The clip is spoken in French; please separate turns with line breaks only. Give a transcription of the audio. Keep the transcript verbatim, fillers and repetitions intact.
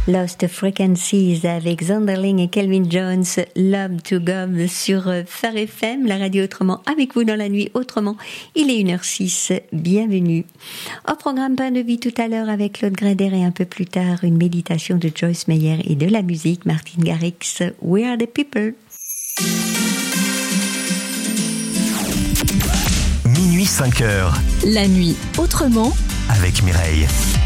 Lost Frequencies avec Zonderling et Kelvin Jones, Love to God sur Phare F M, la radio autrement, avec vous dans la nuit autrement. Il est une heure six, bienvenue. Au programme Pain de vie tout à l'heure avec Claude Gréder et un peu plus tard une méditation de Joyce Meyer et de la musique, Martin Garrix, We Are the People.
Minuit cinq heures.
La nuit autrement
avec Mireille.